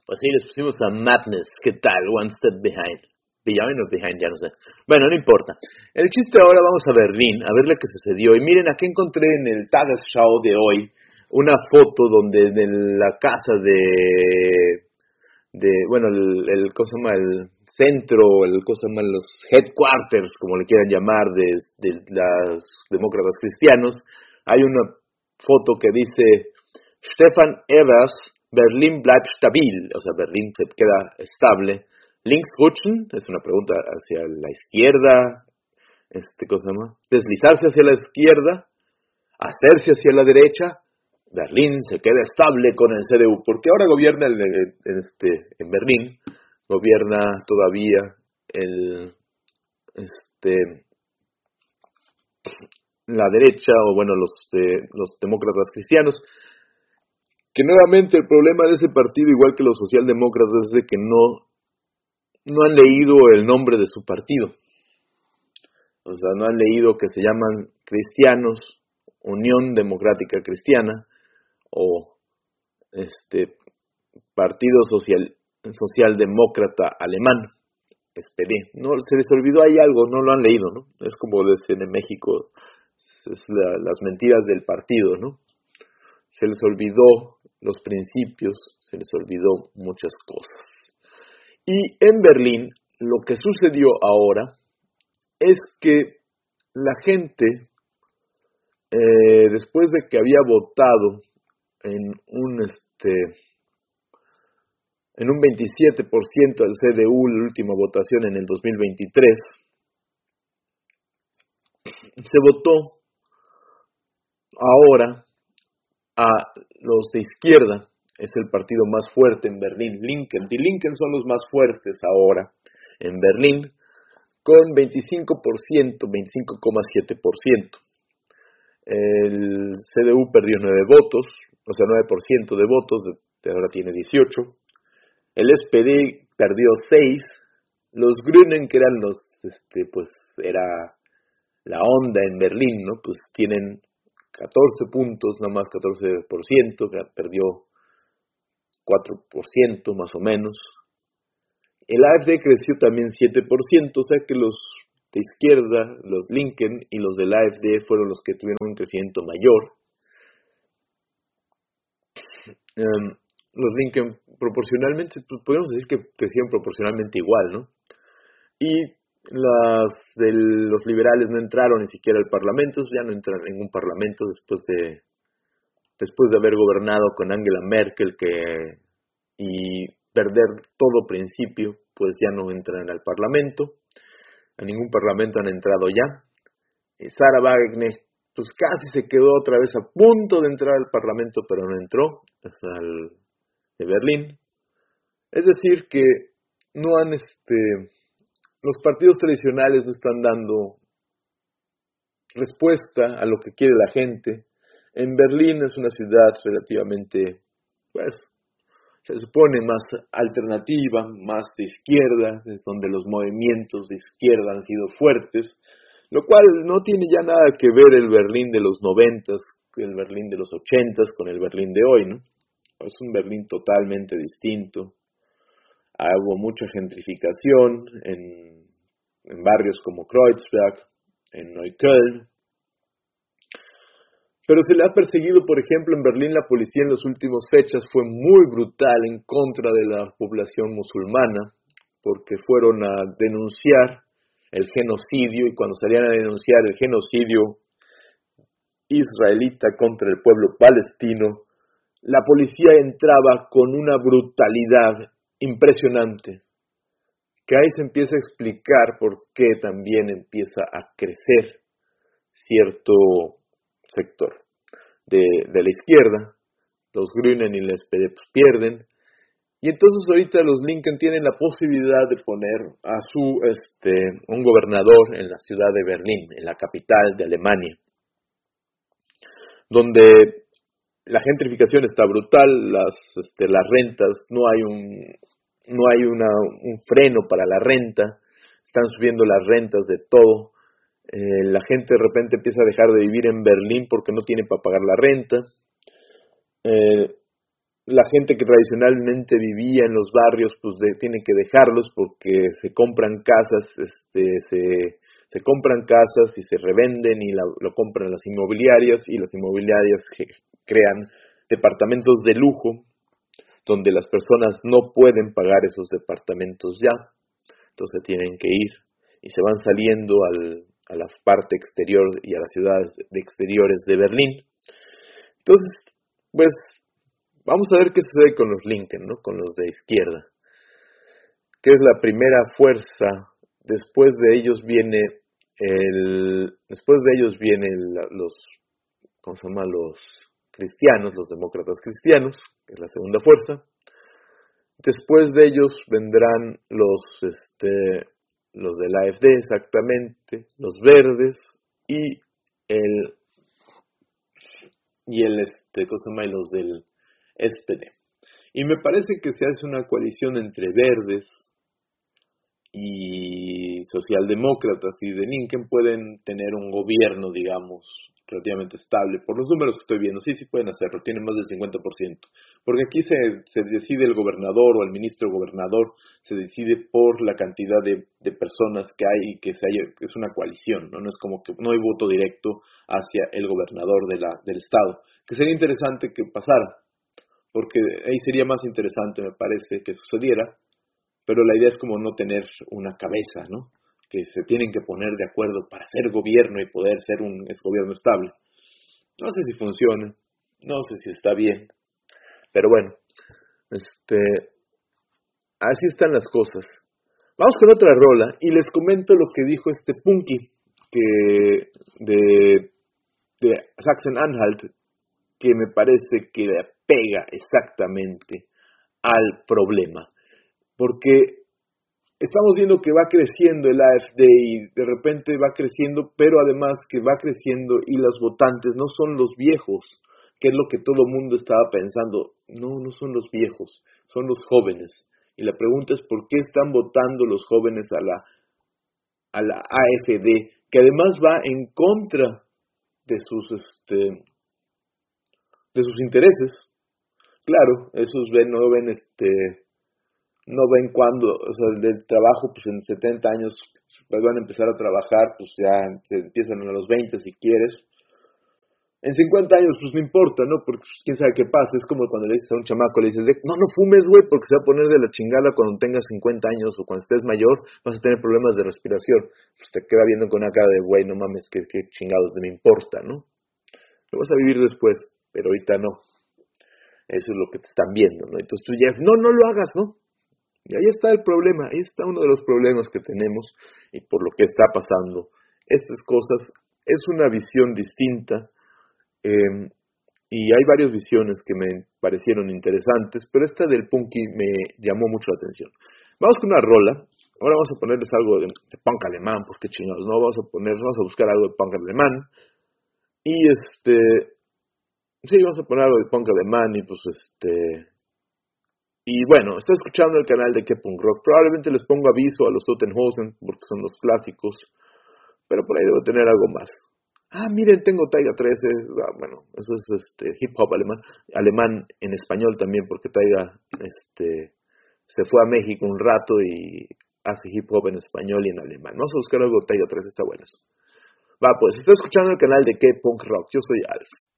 Pues sí, les pusimos a Madness. ¿Qué tal? One Step Behind. Behind o Behind, ya no sé. Bueno, no importa. El chiste ahora, vamos a Berlín, a ver lo que sucedió. Y miren, aquí encontré en el Tagesschau de hoy una foto donde en la casa bueno, ¿cómo se llama? El centro, ¿cómo se llama? Los headquarters, como le quieran llamar, de los demócratas cristianos. Hay una foto que dice Stefan Evers, Berlín bleibt stabil, o sea, Berlín se queda estable. Links rutschen, es una pregunta hacia la izquierda, ¿cómo se llama? Deslizarse hacia la izquierda, hacerse hacia la derecha. Berlín se queda estable con el CDU, porque ahora gobierna en Berlín, gobierna todavía la derecha, o bueno, los demócratas cristianos, que nuevamente el problema de ese partido, igual que los socialdemócratas, es de que no han leído el nombre de su partido. O sea, no han leído que se llaman Cristianos, Unión Democrática Cristiana, o Partido Socialdemócrata Alemán, SPD. No, se les olvidó ahí algo, no lo han leído, ¿no? Es como decir en México, las mentiras del partido, ¿no? Se les olvidó los principios, se les olvidó muchas cosas. Y en Berlín, lo que sucedió ahora es que la gente, después de que había votado en un 27% del CDU, la última votación en el 2023, se votó ahora a los de izquierda. Es el partido más fuerte en Berlín, Linken. Die Linken son los más fuertes ahora en Berlín, con 25%, 25,7%. El CDU perdió 9 votos, o sea, 9% de votos, ahora tiene 18. El SPD perdió 6. Los Grünen, que eran era la onda en Berlín, ¿no? Pues tienen 14 puntos, nada más 14%, que perdió 4% más o menos. El AfD creció también 7%, o sea que los de izquierda, los Linken y los del AfD fueron los que tuvieron un crecimiento mayor. Los Linken proporcionalmente, pues podemos decir que crecieron proporcionalmente igual, ¿no? Y los liberales no entraron ni siquiera al parlamento, ya no entran en ningún parlamento después de haber gobernado con Angela Merkel y perder todo principio, pues ya no entran al parlamento. A ningún parlamento han entrado ya. Sarah Wagenknecht pues casi se quedó otra vez a punto de entrar al parlamento, pero no entró, hasta de Berlín. Es decir que no han los partidos tradicionales no están dando respuesta a lo que quiere la gente. En Berlín es una ciudad relativamente, pues, se supone más alternativa, más de izquierda, es donde los movimientos de izquierda han sido fuertes, lo cual no tiene ya nada que ver el Berlín de los 90s, el Berlín de los 80s con el Berlín de hoy, ¿no? Es un Berlín totalmente distinto. Hubo mucha gentrificación en barrios como Kreuzberg, en Neukölln. Pero se le ha perseguido, por ejemplo, en Berlín la policía en las últimas fechas fue muy brutal en contra de la población musulmana, porque fueron a denunciar el genocidio, y cuando salían a denunciar el genocidio israelita contra el pueblo palestino, la policía entraba con una brutalidad impresionante, que ahí se empieza a explicar por qué también empieza a crecer cierto sector de la izquierda. Los Grünen y el SPD pues pierden, y entonces ahorita los Linken tienen la posibilidad de poner a un gobernador en la ciudad de Berlín, en la capital de Alemania, donde la gentrificación está brutal, las rentas, no hay un freno para la renta, están subiendo las rentas de todo. La gente de repente empieza a dejar de vivir en Berlín porque no tiene para pagar la renta. la gente que tradicionalmente vivía en los barrios, pues tiene que dejarlos porque se compran casas, se compran casas y se revenden y lo compran las inmobiliarias y las inmobiliarias crean departamentos de lujo donde las personas no pueden pagar esos departamentos ya, entonces tienen que ir y se van saliendo a la parte exterior y a las ciudades de exteriores de Berlín. Entonces, pues, vamos a ver qué sucede con los Linken, ¿no? Con los de izquierda, que es la primera fuerza. Después de ellos viene los, ¿cómo se llama? Los cristianos, los demócratas cristianos, que es la segunda fuerza. Después de ellos vendrán los del AfD, exactamente, los verdes y ¿cómo se llama? Y los del SPD. Y me parece que se hace una coalición entre verdes y socialdemócratas y de Lincoln pueden tener un gobierno, digamos, relativamente estable. Por los números que estoy viendo, sí pueden hacerlo, tienen más del 50%. Porque aquí se decide el gobernador o el ministro gobernador, se decide por la cantidad de personas que hay y que es una coalición, ¿no? No es como que no hay voto directo hacia el gobernador del estado. Que sería interesante que pasara, porque ahí sería más interesante, me parece, que sucediera, pero la idea es como no tener una cabeza, ¿no? Que se tienen que poner de acuerdo para ser gobierno y poder ser un gobierno estable. No sé si funciona, no sé si está bien, pero bueno, así están las cosas. Vamos con otra rola y les comento lo que dijo Punky de Sachsen-Anhalt, que me parece que le pega exactamente al problema. Porque estamos viendo que va creciendo el AfD y de repente va creciendo, pero además que va creciendo y los votantes no son los viejos, que es lo que todo el mundo estaba pensando. No son los viejos, son los jóvenes. Y la pregunta es ¿por qué están votando los jóvenes a la AfD, que además va en contra de sus intereses? Claro, esos no ven cuándo, o sea, del trabajo, pues en 70 años van a empezar a trabajar, pues ya se empiezan a los 20 si quieres. En 50 años, pues no importa, ¿no? Porque pues, quién sabe qué pasa. Es como cuando le dices a un chamaco, le dices, no fumes, güey, porque se va a poner de la chingada cuando tengas 50 años o cuando estés mayor, vas a tener problemas de respiración. Pues te queda viendo con una cara de, güey, no mames, qué chingados me importa, ¿no? Lo vas a vivir después, pero ahorita no. Eso es lo que te están viendo, ¿no? Entonces tú ya dices, no lo hagas, ¿no? Y ahí está el problema, ahí está uno de los problemas que tenemos y por lo que está pasando. Estas cosas es una visión distinta y hay varias visiones que me parecieron interesantes, pero esta del Punky me llamó mucho la atención. Vamos con una rola, ahora vamos a ponerles algo de punk alemán, pues qué chingados, ¿no? Vamos a buscar algo de punk alemán y sí, vamos a poner algo de punk alemán y pues y bueno, estoy escuchando el canal de K-Punk Rock. Probablemente les pongo aviso a los Totenhausen porque son los clásicos, pero por ahí debo tener algo más. Miren, tengo Taiga 13. Bueno, eso es hip hop alemán en español también, porque Taiga se fue a México un rato y hace hip hop en español y en alemán. Vamos a buscar algo de Taiga 13, está bueno eso. Va, pues, estoy escuchando el canal de K-Punk Rock. Yo soy Alf.